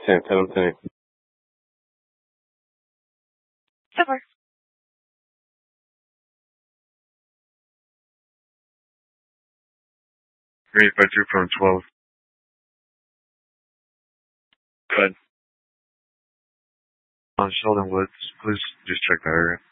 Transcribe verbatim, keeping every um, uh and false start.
ten, ten, ten. Super. Green Venture from twelve. Good. On Sheldon Woods, please just check that area.